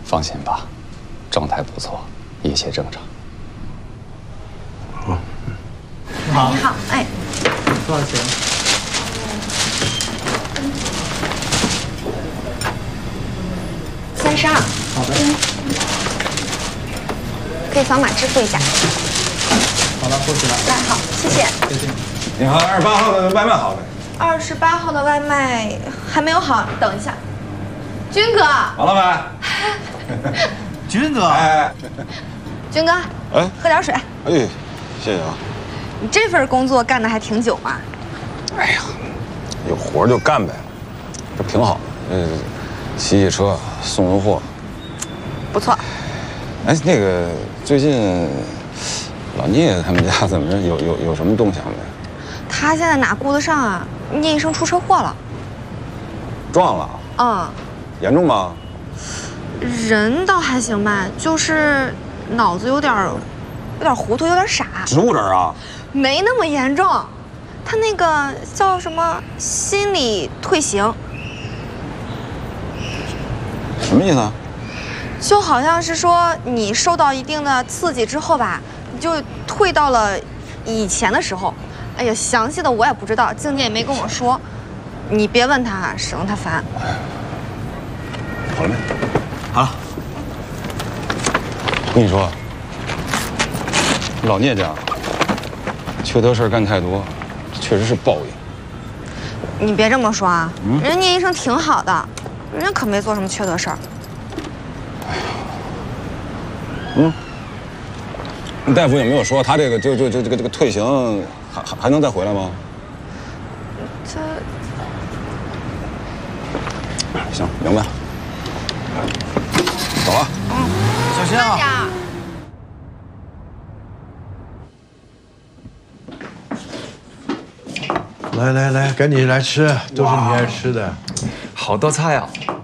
放心吧，状态不错，一切正常。 好，你好，哎， 多少钱 ？32。 好的。 可以扫码支付一下。 好了，过去了。 来，好，谢谢。 再见。 你好，28号的外卖好没 ？28号的外卖还没有好，等一下。军哥。 好了没？ 军哥。 哎， 军哥， 哎， 喝点水。 哎，谢谢啊。 你这份工作干的还挺久嘛？ 哎呀，有活就干呗，这挺好。洗车，送送货， 不错。 哎，那个最近老聂他们家怎么着？有什么动向没？ 他现在哪顾得上啊？聂医生出车祸了。 撞了？ 嗯。 严重吗？ 人倒还行吧，就是脑子有点糊涂，有点傻。 植物人啊？ 没那么严重，他那个叫什么心理退行。 什么意思啊？ 就好像是说你受到一定的刺激之后吧，你就退到了以前的时候。哎呀，详细的我也不知道，静姐也没跟我说。你别问他，省得他烦。 好了没？ 好了。 我跟你说，老聂家缺德事儿干太多，确实是报应。 你别这么说啊，人家聂医生挺好的，人家可没做什么缺德事儿。 大夫有没有说他这个这个退行还能再回来吗？ 这行，明白了。走了。 小心啊。 慢点。 来，赶紧来吃，都是你爱吃的。 好多菜啊！